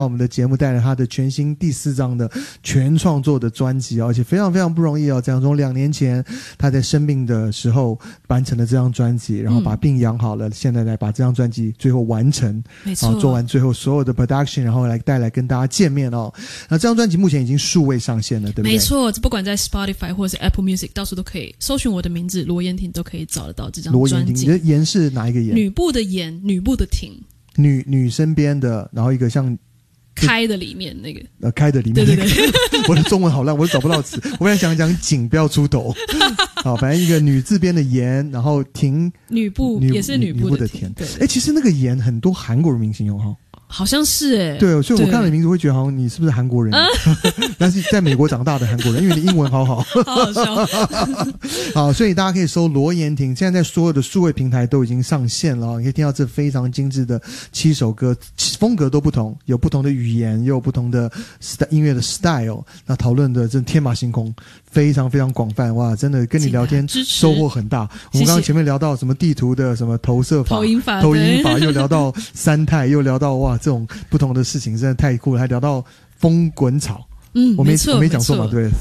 我们的节目带来他的全新第4张的全创作的专辑，而且非常非常不容易哦。这样从2年前他在生病的时候完成了这张专辑，然后把病养好了，现在来把这张专辑最后完成， 没错， 做完最后所有的 production， 然后来带来跟大家见面哦。那这张专辑目前已经数位上线了，对不对？ 没错，不管在 Spotify 或者是 Apple Music， 到处都可以搜寻我的名字罗妍婷，都可以找得到这张专辑。 罗妍婷，你的妍是哪一个妍？ 女部的妍，女部的婷， 女身边的，然后一个像开的里面那个开的里面、那个， 对我的中文好烂，我都找不到词。我本来想讲井不要出头，好，反正一个女字边的妍，然后婷女部也是女部的婷。 哎，其实那个妍很多韩国人明星用哈。 好像是哎， 对，所以我看了你名字会觉得好像你是不是韩国人？但是在美国长大的韩国人，因为你英文好好， 好好笑。 好，所以大家可以搜罗妍婷，现在在所有的数位平台都已经上线了，你可以听到这非常精致的7首歌，风格都不同，有不同的语言，也有不同的音乐的 style， 那讨论的真天马行空，非常非常广泛，哇，真的跟你聊天收获很大。我们刚刚前面聊到什么地图的什么投射法、投影法，又聊到三态，又聊到哇这种不同的事情，真的太酷了，还聊到风滚草，我没讲错嘛，对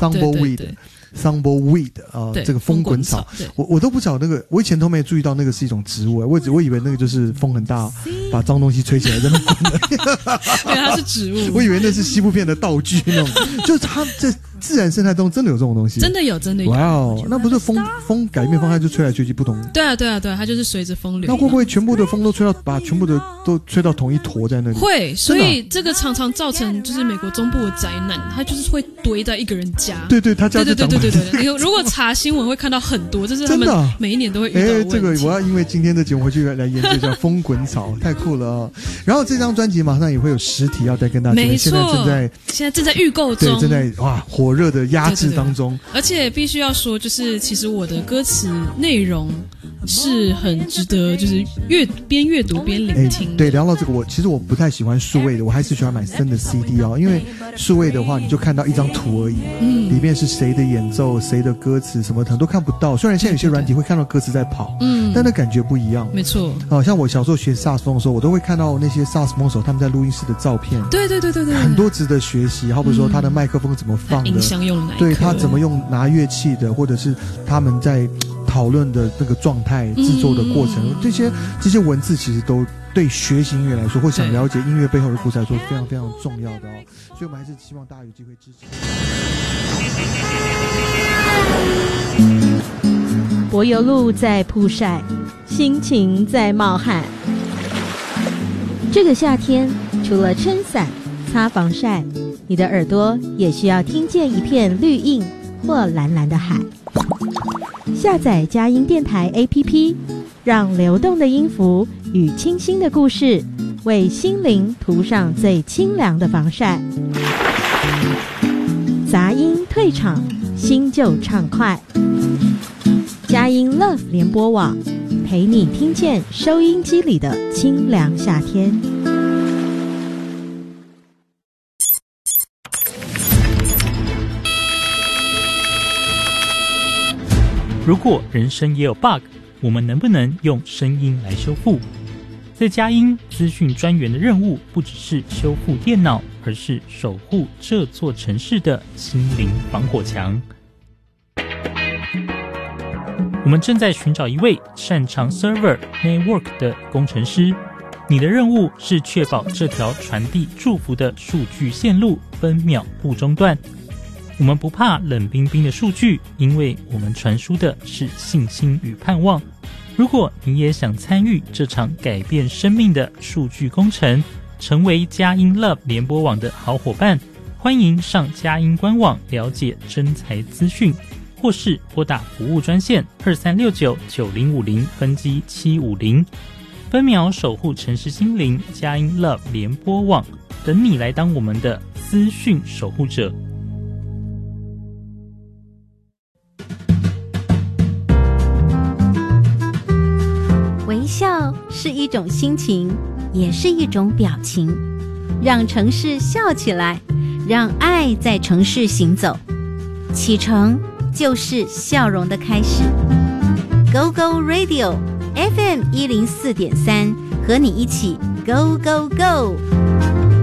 ，Tumbleweed 这个风滚草，我都不知道那个，我以前都没注意到那个是一种植物，我以为那个就是风很大，把脏东西吹起来在那滚的。 对，它是植物， 我以为那是西部片的道具那种，就是它在自然生态中真的有这种东西， 真的有。 哇哦，那不是风改变方向就吹来吹去不同？ 对啊，它就是随着风流。 那会不会全部的风都吹到，把全部的都吹到同一坨在那里？ 会，所以这个常常造成就是美国中部的灾难，它就是会堆在一个人家。 对，他家就对。你如果查新闻会看到很多，这是他们每一年都会遇到的问题。 这个我要因为今天的节目回去来研究一下风滚草，太酷了哦。然后这张专辑马上也会有实体要再跟大家， 没错，现在正在预购中， 对，正在火热的压制当中。 而且必须要说，就是其实我的歌词内容是很值得，就是边阅读边聆听。 对，聊到这个，其实我不太喜欢数位的，我还是喜欢买真的 CD 哦，因为数位的话，你就看到一张图而已，里面是谁的演奏、谁的歌词什么很多看不到。虽然现在有些软体会看到歌词在跑，但那感觉不一样。 没错， 像我小时候学萨克斯风的时候，我都会看到那些萨克斯风手他们在录音室的照片。 对， 很多值得学习。好比说他的麦克风怎么放的， 音箱用哪一颗， 对他怎么用拿乐器的，或者是他们在讨论的那个状态、制作的过程，这些文字其实都对学习音乐来说，或想了解音乐背后的故事来说，非常非常重要的哦。所以我们还是希望大家有机会支持。 柏油路在曝晒，心情在冒汗。这个夏天，除了撑伞、擦防晒，你的耳朵也需要听见一片绿荫或蓝蓝的海。下载佳音电台 APP， 让流动的音符与清新的故事为心灵涂上最清凉的防晒。杂音退场，心就畅快。佳音 Love 联播网，陪你听见收音机里的清凉夏天。 如果人生也有 bug， 我们能不能用声音来修复？在佳音资讯专员的任务不只是修复电脑，而是守护这座城市的心灵防火墙。我们正在寻找一位擅长 server network 的工程师，你的任务是确保这条传递祝福的数据线路分秒不中断。我们不怕冷冰冰的数据，因为我们传输的是信心与盼望。如果你也想参与这场改变生命的数据工程，成为佳音 Love 联播网的好伙伴，欢迎上佳音官网了解征才资讯，或是拨打服务专线23699050分机750，分秒守护城市心灵。佳音 Love 联播网等你来当我们的资讯守护者。 微笑是一种心情，也是一种表情。让城市笑起来，让爱在城市行走。启程就是笑容的开始。Go Go Radio FM 104.3，和你一起 Go Go Go。